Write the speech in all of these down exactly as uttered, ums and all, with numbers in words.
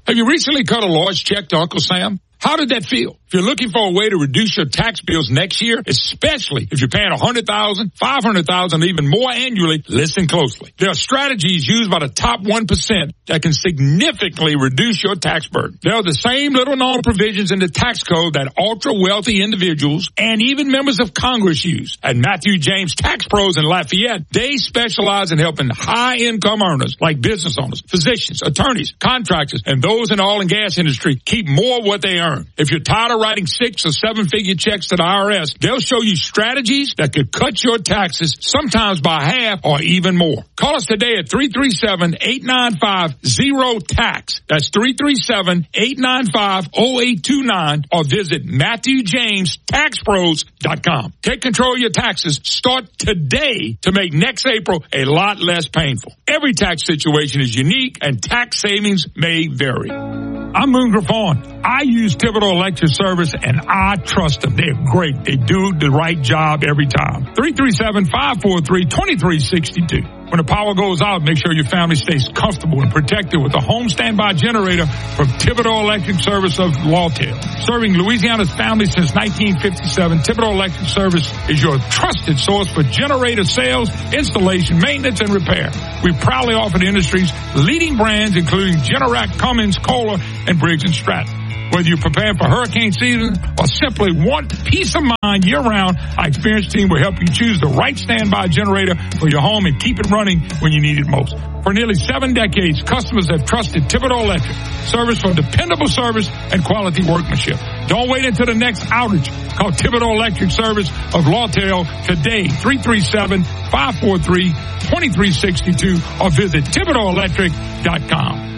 Have you recently cut a large check to Uncle Sam? How did that feel? If you're looking for a way to reduce your tax bills next year, especially if you're paying one hundred thousand dollars, five hundred thousand dollars, even more annually, listen closely. There are strategies used by the top one percent that can significantly reduce your tax burden. There are the same little known provisions in the tax code that ultra-wealthy individuals and even members of Congress use. At Matthew James Tax Pros in Lafayette, they specialize in helping high-income earners like business owners, physicians, attorneys, contractors, and those in the oil and gas industry keep more of what they earn. If you're tired of writing six or seven figure checks to the I R S, they'll show you strategies that could cut your taxes sometimes by half or even more. Call us today at three three seven, eight nine five, zero tax. That's three three seven, eight nine five, zero eight two nine or visit Matthew James Tax Pros dot com. Take control of your taxes. Start today to make next April a lot less painful. Every tax situation is unique and tax savings may vary. I'm Moon Griffon. I use Thibodeau Electric Service and I trust them. They're great. They do the right job every time. three three seven, five four three, two three six two. When the power goes out, make sure your family stays comfortable and protected with a home standby generator from Thibodeau Electric Service of Lawtell. Serving Louisiana's families since nineteen fifty-seven, Thibodeau Electric Service is your trusted source for generator sales, installation, maintenance, and repair. We proudly offer the industry's leading brands, including Generac, Cummins, Kohler, and Briggs and Stratton. Whether you're preparing for hurricane season or simply want peace of mind year-round, our experienced team will help you choose the right standby generator for your home and keep it running when you need it most. For nearly seven decades, customers have trusted Thibodeau Electric Service for dependable service and quality workmanship. Don't wait until the next outage. Call Thibodeau Electric Service of Lawtell today, three three seven, five four three, two three six two, or visit Thibodeau Electric dot com.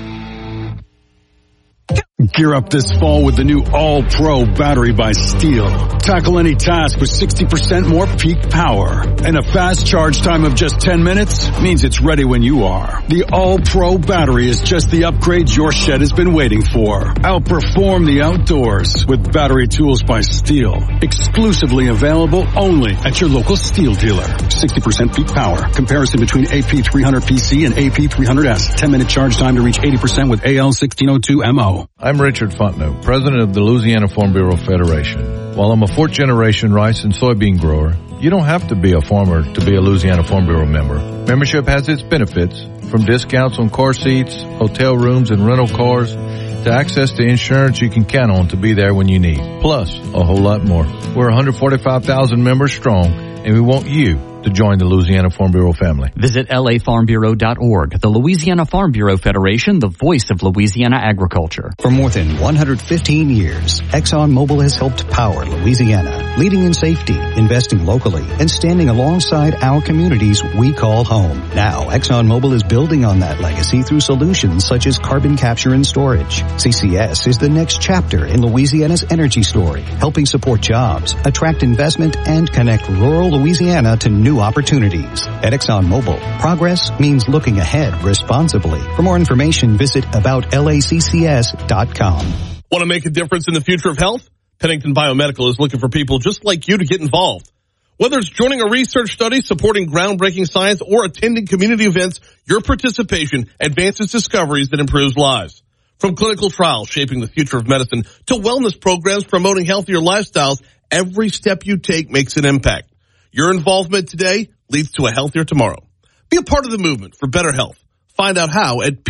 Gear up this fall with the new All-Pro battery by Steel. Tackle any task with sixty percent more peak power. And a fast charge time of just ten minutes means it's ready when you are. The All-Pro battery is just the upgrade your shed has been waiting for. Outperform the outdoors with battery tools by Steel. Exclusively available only at your local Steel dealer. sixty percent peak power. Comparison between A P three hundred P C and A P three hundred S. ten minute charge time to reach eighty percent with A L sixteen oh two M O. I'm Richard Fontenot, president of the Louisiana Farm Bureau Federation. While I'm a fourth-generation rice and soybean grower, you don't have to be a farmer to be a Louisiana Farm Bureau member. Membership has its benefits, from discounts on car seats, hotel rooms, and rental cars, to access to insurance you can count on to be there when you need. Plus, a whole lot more. We're one hundred forty-five thousand members strong, and we want you to join the Louisiana Farm Bureau family. Visit L A farm bureau dot org. The Louisiana Farm Bureau Federation, the voice of Louisiana agriculture. For more than one hundred fifteen years, ExxonMobil has helped power Louisiana, leading in safety, investing locally, and standing alongside our communities we call home. Now, ExxonMobil is building on that legacy through solutions such as carbon capture and storage. C C S is the next chapter in Louisiana's energy story, helping support jobs, attract investment, and connect rural Louisiana to new opportunities. At ExxonMobil, progress means looking ahead responsibly. For more information, visit about laccs dot com. Want to make a difference in the future of health? Pennington Biomedical is looking for people just like you to get involved. Whether it's joining a research study, supporting groundbreaking science, or attending community events, your participation advances discoveries that improves lives. From clinical trials shaping the future of medicine to wellness programs promoting healthier lifestyles, every step you take makes an impact. Your involvement today leads to a healthier tomorrow. Be a part of the movement for better health. Find out how at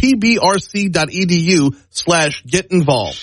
pbrc.edu slash get involved.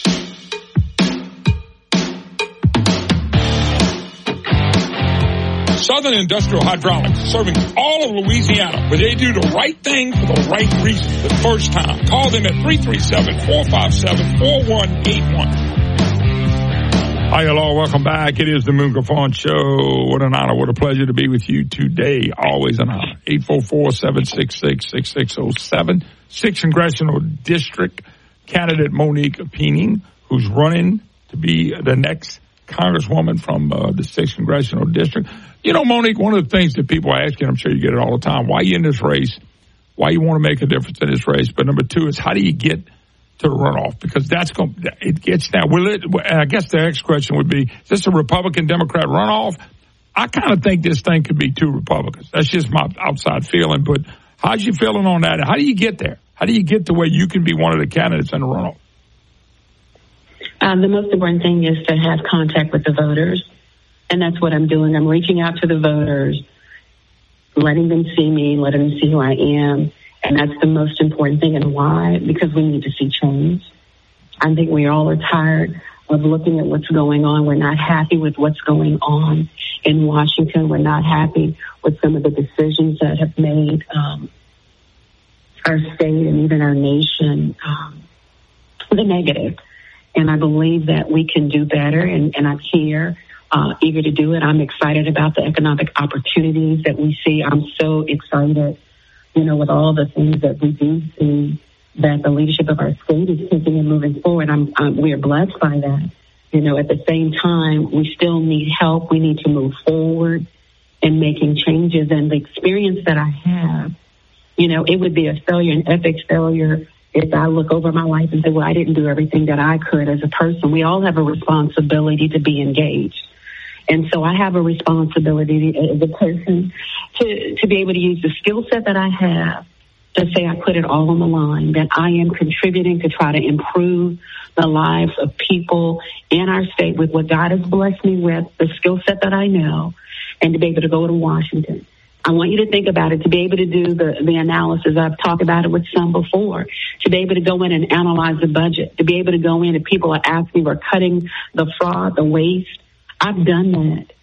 Southern Industrial Hydraulics, serving all of Louisiana, where they do the right thing for the right reason the first time. Call them at three three seven, four five seven, four one eight one. Hi, hello, welcome back. It is the Moon Griffon Show. What an honor, what a pleasure to be with you today. Always an honor. eight four four, seven six six, six six zero seven. Sixth Congressional District candidate Monique Peening, who's running to be the next Congresswoman from uh, the sixth Congressional District. You know, Monique, one of the things that people ask you, I'm sure you get it all the time, why are you in this race? Why you want to make a difference in this race? But number two is, how do you get to the runoff? Because that's going, it gets down. Will it, I guess the next question would be, is this a Republican-Democrat runoff? I kind of think this thing could be two Republicans. That's just my outside feeling. But how's you feeling on that? How do you get there? How do you get to where you can be one of the candidates in the runoff? Um, the most important thing is to have contact with the voters, and that's what I'm doing. I'm reaching out to the voters, letting them see me, letting them see who I am, and that's the most important thing. And why? Because we need to see change. I think we all are tired of looking at what's going on. We're not happy with what's going on in Washington. We're not happy with some of the decisions that have made um, our state and even our nation um, the negative. And I believe that we can do better, and, and I'm here, uh, eager to do it. I'm excited about the economic opportunities that we see. I'm so excited, you know, with all the things that we do see that the leadership of our state is taking and moving forward. I'm, um, we are blessed by that. You know, at the same time, we still need help. We need to move forward in making changes. And the experience that I have, you know, it would be a failure, an epic failure, if I look over my life and say, well, I didn't do everything that I could as a person. We all have a responsibility to be engaged. And so I have a responsibility as a person to, to be able to use the skill set that I have to say I put it all on the line, that I am contributing to try to improve the lives of people in our state with what God has blessed me with, the skill set that I know, and to be able to go to Washington. I want you to think about it, to be able to do the, the analysis. I've talked about it with some before, to be able to go in and analyze the budget, to be able to go in and people are asking, we're cutting the fraud, the waste. I've done that.